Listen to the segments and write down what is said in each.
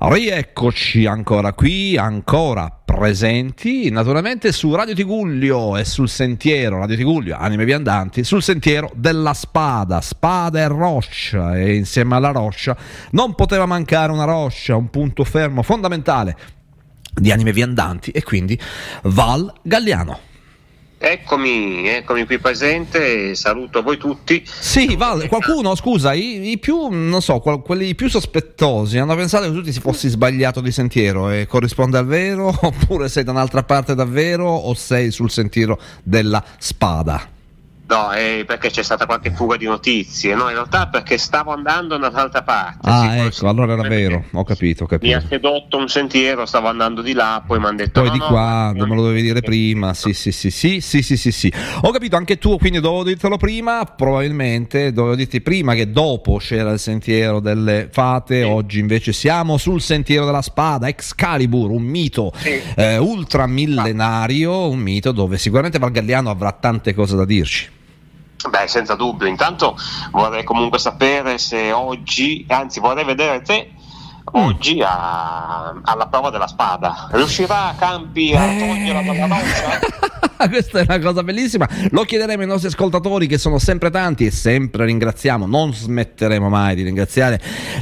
Rieccoci ancora qui, ancora presenti, naturalmente su Radio Tigullio e sul sentiero, Radio Tigullio, Anime Viandanti, sul sentiero della Spada, Spada e Roccia, e insieme alla Roccia non poteva mancare una roccia, un punto fermo fondamentale di Anime Viandanti, e quindi Val Galliano. Eccomi qui presente, saluto voi tutti. Sì, Val, qualcuno, scusa, i più, non so, quelli più sospettosi hanno pensato che tu ti fossi sbagliato di sentiero, e corrisponde al vero, oppure sei da un'altra parte davvero, o sei sul sentiero della Spada? No, perché c'è stata qualche fuga di notizie, no, in realtà perché stavo andando da un'altra parte. Ecco, allora era vero, ho capito. Mi ha sedotto un sentiero, stavo andando di là, poi mi hanno detto poi di qua, non me lo dovevi dire prima, sì. Ho capito, anche tu, quindi dovevo dirtelo prima, probabilmente dovevo dirti prima che dopo c'era il sentiero delle fate, sì. Oggi invece siamo sul sentiero della Spada, Excalibur, un mito ultramillenario, un mito dove sicuramente Val Galliano avrà tante cose da dirci. Beh, senza dubbio. Intanto vorrei comunque sapere se oggi, anzi vorrei vedere te oggi alla prova della Spada. Riuscirà Campi a toglierla dalla roccia? Questa è una cosa bellissima, lo chiederemo ai nostri ascoltatori, che sono sempre tanti, e sempre ringraziamo, non smetteremo mai di ringraziare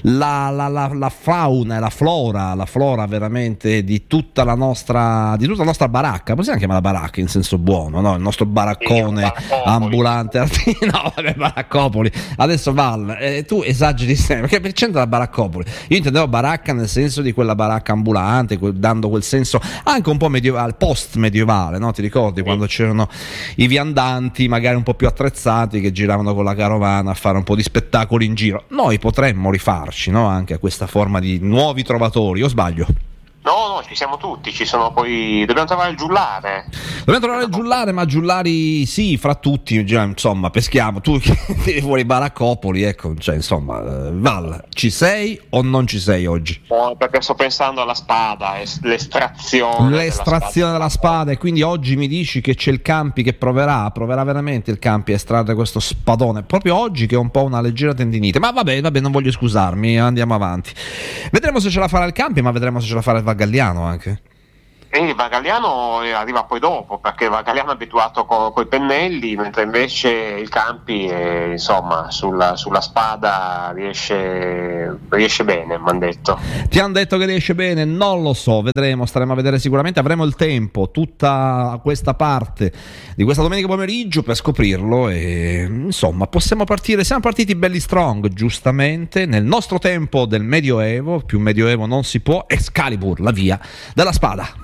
la fauna e la flora veramente di tutta la nostra baracca, possiamo chiamarla baracca in senso buono, no? Il nostro baraccone ambulante, no, vabbè, baraccopoli. Adesso Val, tu esageri sempre, perché c'entra la baraccopoli? Io intendevo baracca nel senso di quella baracca ambulante, dando quel senso anche un po' medievale, post medievale, no? Ti ricordi quando c'erano i viandanti magari un po' più attrezzati che giravano con la carovana a fare un po' di spettacoli in giro? Noi potremmo rifarci, no? Anche a questa forma di nuovi trovatori, o sbaglio? No, ci siamo tutti, ci sono poi. Dobbiamo trovare il giullare. Ma giullari sì, fra tutti, già, insomma, peschiamo. Tu tiri fuori baraccopoli, ecco, cioè, insomma, Val, ci sei o non ci sei oggi? No, perché sto pensando alla spada, l'estrazione della spada, e quindi oggi mi dici che c'è il Campi che proverà veramente il Campi a estrarre questo spadone, proprio oggi che ho un po' una leggera tendinite, ma vabbè, non voglio scusarmi, andiamo avanti. Vedremo se ce la farà il Campi, ma vedremo se ce la farà il Galliano anche. E Val Galliano arriva poi dopo, perché Val Galliano è abituato coi pennelli, mentre invece il Campi insomma sulla spada riesce bene, mi hanno detto. Ti hanno detto che riesce bene? Non lo so, vedremo, staremo a vedere sicuramente, avremo il tempo tutta questa parte di questa domenica pomeriggio per scoprirlo, e insomma siamo partiti belli strong, giustamente nel nostro tempo del Medioevo, più Medioevo non si può. Excalibur, la via della Spada.